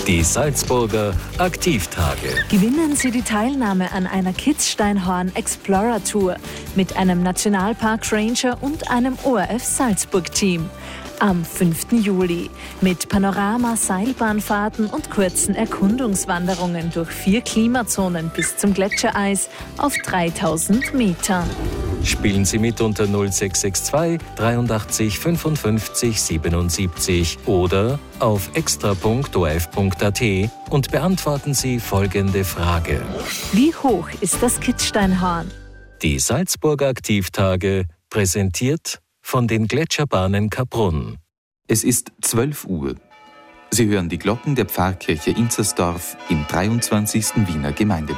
Die Salzburger Aktivtage. Gewinnen Sie die Teilnahme an einer Kitzsteinhorn Explorer Tour mit einem Nationalpark Ranger und einem ORF Salzburg Team. Am 5. Juli mit Panorama-Seilbahnfahrten und kurzen Erkundungswanderungen durch 4 Klimazonen bis zum Gletschereis auf 3000 Metern. Spielen Sie mit unter 0662 83 55 77 oder auf extra.orf.at und beantworten Sie folgende Frage. Wie hoch ist das Kitzsteinhorn? Die Salzburger Aktivtage, präsentiert von den Gletscherbahnen Kaprun. Es ist 12 Uhr. Sie hören die Glocken der Pfarrkirche Inzersdorf im 23. Wiener Gemeindebezirk.